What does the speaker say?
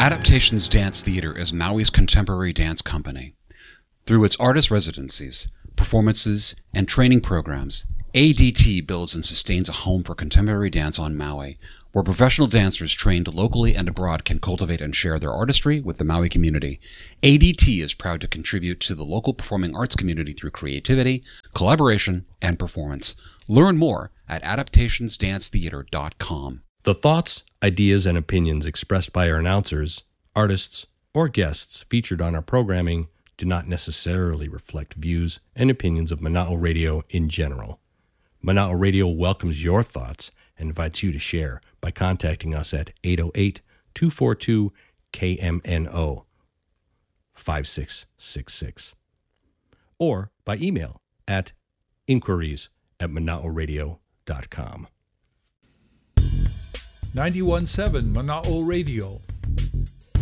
Adaptations Dance Theater is Maui's contemporary dance company. Through its artist residencies, performances, and training programs, ADT builds and sustains a home for contemporary dance on Maui, where professional dancers trained locally and abroad can cultivate and share their artistry with the Maui community. ADT is proud to contribute to the local performing arts community through creativity, collaboration, and performance. Learn more at adaptationsdancetheater.com. The thoughts, ideas, and opinions expressed by our announcers, artists, or guests featured on our programming do not necessarily reflect views and opinions of Mana'o Radio in general. Mana'o Radio welcomes your thoughts and invites you to share by contacting us at 808-242-KMNO 5666 or by email at inquiries@manaoradio.com. 91.7 Mana'o Radio,